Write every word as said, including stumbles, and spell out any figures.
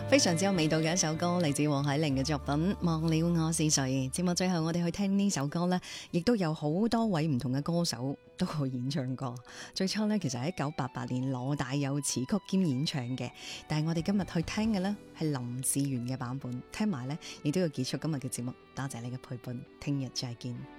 非常之有味道嘅一首歌，嚟自黃海玲嘅作品《忘了我是誰》。節目最後我哋去聽呢首歌呢，亦都有好多位唔同嘅歌手都有演唱過。最初呢，其實喺一九八八年羅大佑詞曲兼演唱嘅，但係我哋今日去聽嘅呢，係林志炫嘅版本。聽埋呢，亦都要結束今日嘅節目。多謝你嘅陪伴，聽日再見。